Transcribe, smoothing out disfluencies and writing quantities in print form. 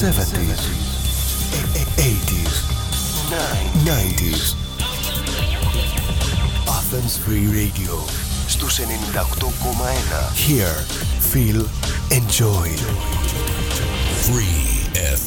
70s, 80s, 90s. Athens Free Radio στους 98,1. Hear, feel, enjoy. Free